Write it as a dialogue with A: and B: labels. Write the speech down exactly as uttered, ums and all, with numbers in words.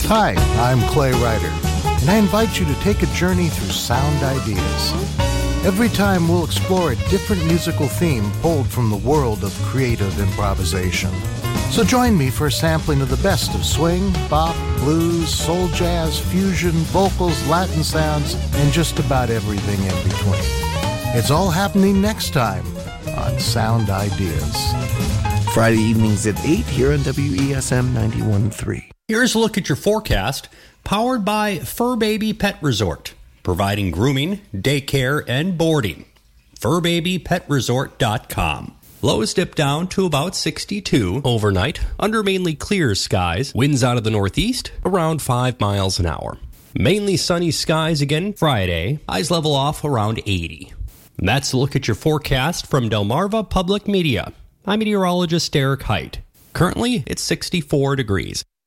A: Hi, I'm Clay Ryder, and I invite you to take a journey through sound ideas. Every time we'll explore a different musical theme pulled from the world of creative improvisation. So join me for a sampling of the best of swing, bop, blues, soul jazz, fusion, vocals, Latin sounds, and just about everything in between. It's all happening next time on Sound Ideas.
B: Friday evenings at eight here on W E S M ninety-one point three.
C: Here's a look at your forecast, powered by Fur Baby Pet Resort, providing grooming, daycare, and boarding. fur baby pet resort dot com. Lows dip down to about sixty-two overnight, under mainly clear skies. Winds out of the northeast, around five miles an hour. Mainly sunny skies again Friday, highs level off around eighty. That's a look at your forecast from Delmarva Public Media. I'm meteorologist Derek Height. Currently, it's sixty-four degrees.